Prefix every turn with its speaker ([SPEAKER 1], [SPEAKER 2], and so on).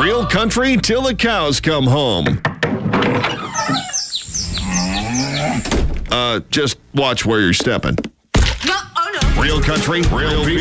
[SPEAKER 1] Real country till the cows come home. Just watch where you're stepping.
[SPEAKER 2] No, oh no.
[SPEAKER 1] Real country, real people.